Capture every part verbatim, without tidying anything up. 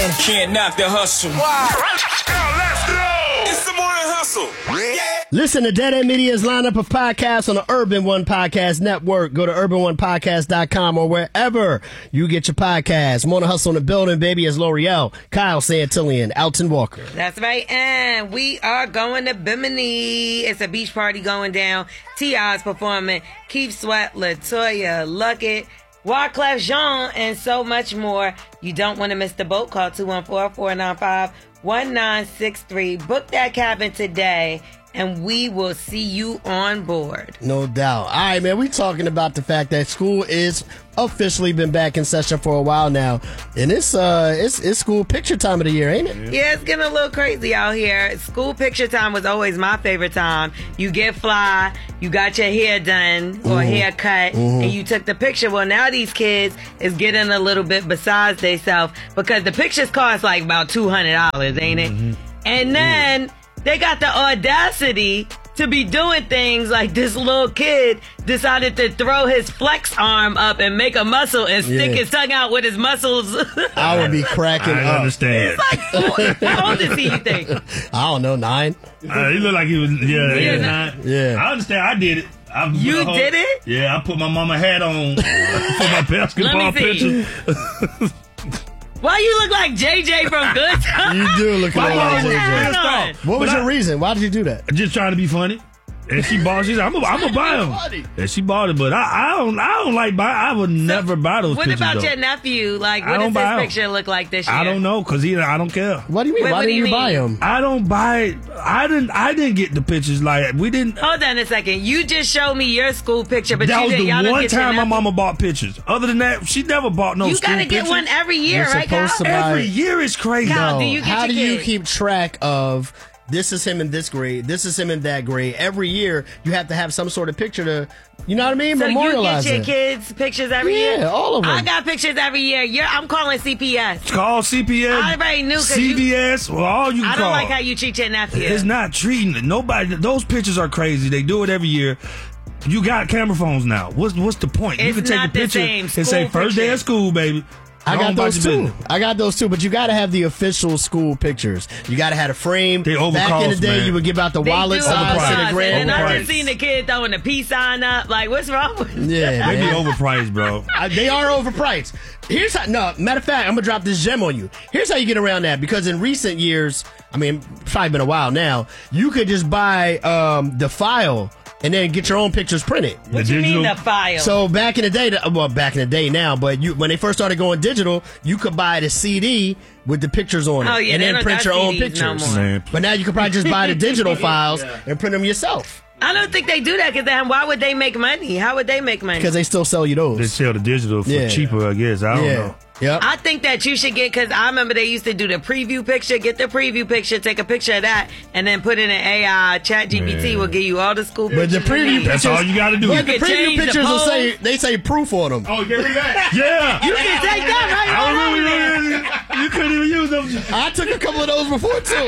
Can't knock the hustle. Wow. Let's go. It's the morning hustle. Yeah. Listen to Dead End Media's lineup of podcasts on the Urban One Podcast Network. Go to urban one podcast dot com or wherever you get your podcasts. Morning Hustle in the building, baby, is L'Oreal, Kyle Santillian, Alton Walker. That's right, and we are going to Bimini. It's a beach party going down. T I's performing. Keith Sweat, LaToya Luckett, Wyclef Jean, and so much more. You don't want to miss the boat. Call two one four, four nine five, one nine six three. Book that cabin today, and we will see you on board. No doubt. All right, man, we talking about the fact that school is officially been back in session for a while now, and it's uh it's it's school picture time of the year, ain't it? Yeah, it's getting a little crazy out here. School picture time was always my favorite time. You get fly, you got your hair done or Mm-hmm. hair cut, Mm-hmm. and you took the picture. Well, now these kids is getting a little bit besides theyself because the pictures cost like about two hundred dollars, ain't it? Mm-hmm. And then they got the audacity to be doing things like this little kid decided to throw his flex arm up and make a muscle and stick Yeah. his tongue out with his muscles. I would be cracking I up. understand. Like, how old is he, you think? I don't know, nine. Uh, he looked like he was, yeah, yeah. Yeah. Yeah. I understand. I did it. I put You a whole- did it? Yeah, I put my mama hat on for my basketball Let me see. picture. Why you look like J J from Good Times? You do look My like mama was J J. pissed on. off. What was But your I- reason? Why did you do that? Just trying to be funny. And she bought. She said, "I'm gonna, I'm gonna buy funny. them." And she bought it, but I, I don't, I don't like buy. I would never buy those What pictures. about though. your nephew? Like, I what don't does buy 'em. his picture look like this year? I don't know, cause he, I don't care. What do you mean? Wait, Why what didn't do you you buy mean? them? I don't buy. I didn't. I didn't get the pictures. Like we didn't. Hold on a second. You just showed me your school picture, but that you was didn't. the Y'all don't one get your time my nephew? mama bought pictures. Other than that, she never bought no You school gotta get pictures. one every year, You're right, Kyle? supposed to buy- Every year is crazy. Kyle, No. do you get How your do you kid? keep track of this is him in this grade, this is him in that grade? Every year, you have to have some sort of picture to, you know what I mean? So you Memorialize get your it. kids pictures every Yeah, year? all of them. I got pictures every year. You're, I'm calling C P S. Call C P S. I already knew 'cause C V S. Well, all you can I don't call. like how you treat your nephew. It's not treating it. Nobody. Those pictures are crazy. They do it every year. You got camera phones now. What's what's the point? you It's can take not a the picture same. and say School first day picture. of school, baby. I Go got on about those your too. business. I got those too, but you got to have the official school pictures. You got to have a frame. They Back in the overcost, day, man. you would give out the They wallet do size overpriced. and the grand. And I Overpriced. just seen the kid throwing the peace sign up. Like, what's wrong with you? Yeah, They be man. overpriced, bro. Uh, they are overpriced. Here's how, no, matter of fact, I'm gonna drop this gem on you. Here's how you get around that, because in recent years, I mean, it's probably been a while now, you could just buy um, the file and then get your own pictures printed. What The you mean digital- the file? So back in the day, the- well, back in the day now, but you when they first started going digital, you could buy the C D with the pictures on it, Oh, yeah, and they then don't print got your own C Ds no pictures. more. Man. But now you could probably just buy the digital files and print them yourself, I don't think they do that because then why would they make money? How would they make money? because they still sell you They those. sell the digital for Yeah. cheaper, I guess. I don't Yeah. know. Yep. I think that you should get, because I remember they used to do the preview picture, get the preview picture, take a picture of that, and then put in an A I. Chat G P T Man. will give you all the school But pictures. the preview you need. That's all you got to do. But the You can preview change the pictures will pose. say they say proof on them. Oh, you can read that? Yeah. You can take that right I on really, over really, really, you couldn't even use them. I took a couple of those before too.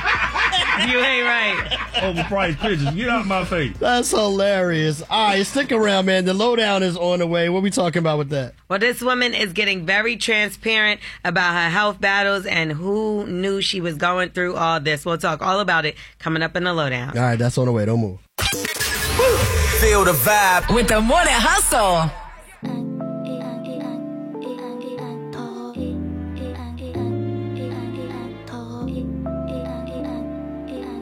there. You ain't right. Overpriced pictures. Get out my face. That's hilarious. All right, stick around, man. The lowdown is on the way. What we talking about with that? Well, this woman is getting very transparent about her health battles and who knew she was going through all this. We'll talk all about it coming up in the lowdown. All right, that's on the way. Don't move. Feel the vibe. With the Morning Hustle.